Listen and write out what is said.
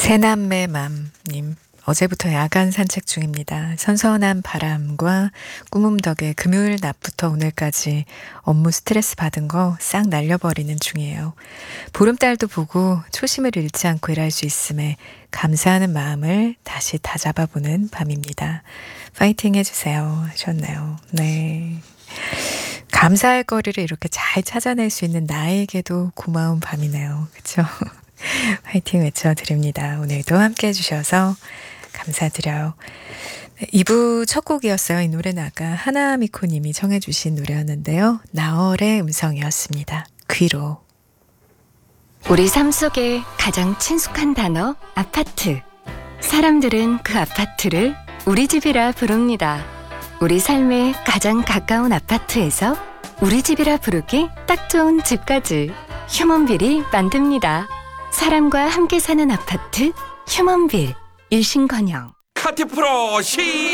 새남매맘님, 어제부터 야간 산책 중입니다. 선선한 바람과 꾸밈 덕에 금요일 낮부터 오늘까지 업무 스트레스 받은 거 싹 날려버리는 중이에요. 보름달도 보고 초심을 잃지 않고 일할 수 있음에 감사하는 마음을 다시 다잡아보는 밤입니다. 파이팅 해주세요 하셨네요. 네. 감사할 거리를 이렇게 잘 찾아낼 수 있는 나에게도 고마운 밤이네요. 그렇죠? 화이팅 외쳐드립니다. 오늘도 함께 해주셔서 감사드려요. 2부 첫 곡이었어요. 이 노래는 아까 하나미코님이 청해주신 노래였는데요. 나얼의 음성이었습니다. 귀로. 우리 삶 속에 가장 친숙한 단어 아파트. 사람들은 그 아파트를 우리 집이라 부릅니다. 우리 삶에 가장 가까운 아파트에서 우리 집이라 부르기 딱 좋은 집까지 휴먼빌이 만듭니다. 사람과 함께 사는 아파트 휴먼빌. 일신건영. 카티프로 시